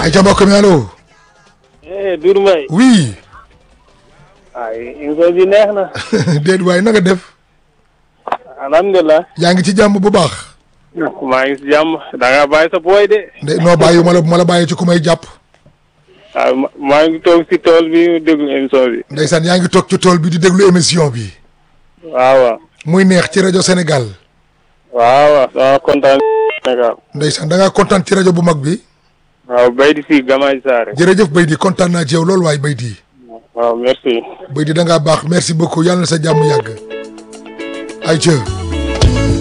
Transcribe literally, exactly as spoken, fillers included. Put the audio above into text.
ay ca mbokk mi allo. eh Doudou Mbaye. oui. ay émission bi neex na. déet waay na nga def. alhamdulilah. yaa ngi ci jàmm bu baax. maa ngi si jàmm da ngaa bàyyi sa booy de. de noo bàyyi ma la ma la bàyyi ci ku may jàpp. waaw maa ngi toog si tool bi déglu émission bi. ndeysaan yaa ngi toog ci tool bi di déglu émission bi. waaw waaw. muy neex ci rajo Sénégal. waaw waaw dama kontaan Sénégal. ndeysaan da ngaa kontaan ci rajo bu mag bi. waaw Baydi fii Gamaaj Saare. jërëjëf Baydi kontaan naa ci yow loolu waay Baydi. waaw merci. Baydi da ngaa baax merci beaucoup yàlla na sa jàmm yàgg. ay ca